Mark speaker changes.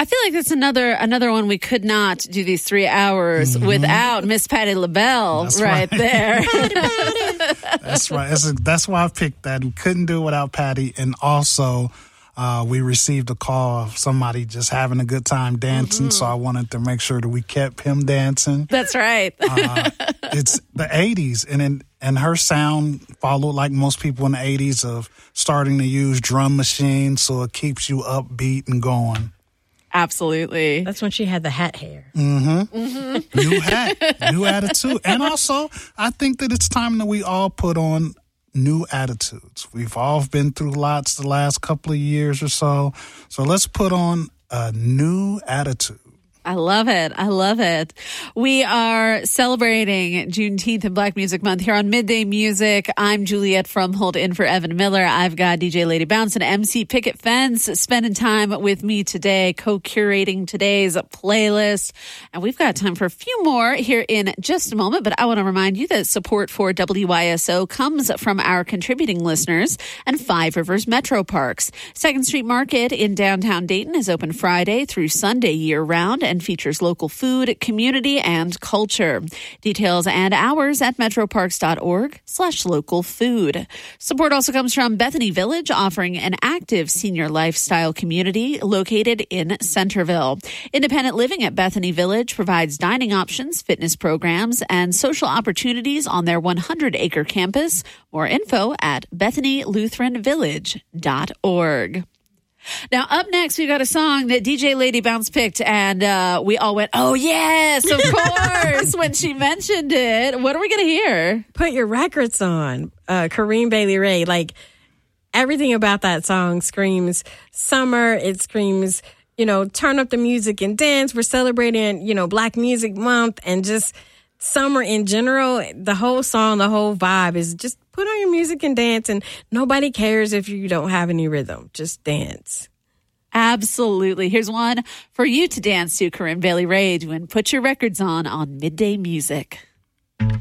Speaker 1: I feel like that's another one we could not do these 3 hours without Miss Patti LaBelle there.
Speaker 2: That's right. That's why I picked that. We couldn't do it without Patti. And also, we received a call of somebody just having a good time dancing, so I wanted to make sure that we kept him dancing.
Speaker 1: That's right.
Speaker 2: It's the 80s, and her sound followed like most people in the 80s of starting to use drum machines, so it keeps you upbeat and going.
Speaker 1: Absolutely.
Speaker 3: That's when she had the hat hair.
Speaker 2: New hat, new attitude. And also, I think that it's time that we all put on new attitudes. We've all been through lots the last couple of years or so. So let's put on a new attitude.
Speaker 1: I love it. I love it. We are celebrating Juneteenth and Black Music Month here on Midday Music. I'm Juliette Frumhold in for Evan Miller. I've got DJ Lady Bounce and MC Picket Fence spending time with me today, co-curating today's playlist. And we've got time for a few more here in just a moment. But I want to remind you that support for WYSO comes from our contributing listeners and Five Rivers Metro Parks. 2nd Street Market in downtown Dayton is open Friday through Sunday year-round and features local food, community, and culture. Details and hours at metroparks.org/local food. Support also comes from Bethany Village, offering an active senior lifestyle community located in Centerville. Independent living at Bethany Village provides dining options, fitness programs, and social opportunities on their 100-acre campus. More info at bethanylutheranvillage.org. Now, up next, we got a song that DJ Lady Bounce picked, and we all went, oh, yes, of course, when she mentioned it. What are we going to hear?
Speaker 3: Put Your Records On, Kareem Bailey Rae. Like, everything about that song screams summer. It screams, turn up the music and dance. We're celebrating, Black Music Month and just summer in general. The whole song, the whole vibe is just put on your music and dance, and nobody cares if you don't have any rhythm. Just dance.
Speaker 1: Absolutely. Here's one for you to dance to, Kareem Bailey Rae, doing Put Your Records On Midday Music.